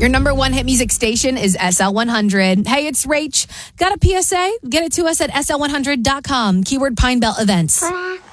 Your number one hit music station is SL100. Hey, it's Rach. Got a PSA? Get it to us at SL100.com. Keyword Pine Belt Events.